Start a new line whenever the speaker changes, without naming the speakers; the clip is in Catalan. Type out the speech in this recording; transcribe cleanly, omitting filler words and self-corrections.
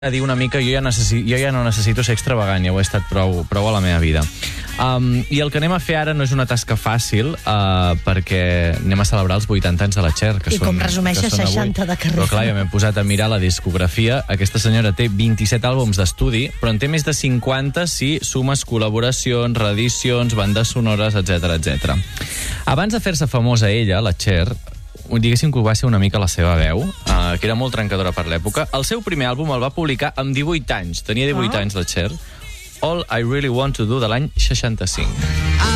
a dir una mica, jo ja no necessito ser extravagant, ja ho he estat prou a la meva vida. I el que anem a fer ara no és una tasca fàcil, perquè anem a celebrar els 80 anys de la Cher, que
I
són,
com resumeix
que són
60 de carrera.
Però clar, jo m'he posat a mirar la discografia. Aquesta senyora té 27 àlbums d'estudi, però en té més de 50 si sumes col·laboracions, reedicions, bandes sonores, etc. Abans de fer-se famosa ella, la Cher, diguéssim que ho va ser una mica la seva veu, que era molt trencadora per l'època. El seu primer àlbum el va publicar amb 18 anys. Tenia 18 anys, la Cher. All I Really Want to Do, de l'any 65.